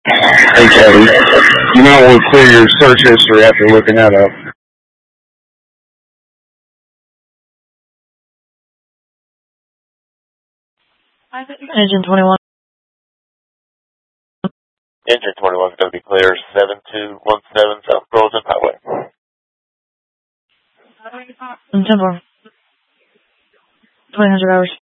Hey, Kevin, you might want to clear your search history after looking that up. Engine 21. Engine 21 is going to be clear. 7217 South Burlington Highway. In Temple. 2000 hours.